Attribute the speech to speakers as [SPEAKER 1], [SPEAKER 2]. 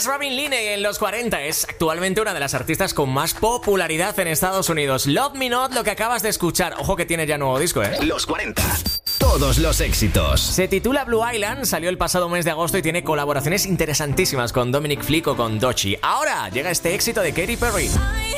[SPEAKER 1] Robin Linney en los 40. Es actualmente una de las artistas con más popularidad en Estados Unidos. Love Me Not, lo que acabas de escuchar. Ojo que tiene ya nuevo disco, ¿eh?
[SPEAKER 2] Los 40. Todos los éxitos.
[SPEAKER 1] Se titula Blue Island, salió el pasado mes de agosto y tiene colaboraciones interesantísimas con Dominic Flick o con Doechii. Ahora llega este éxito de Katy Perry.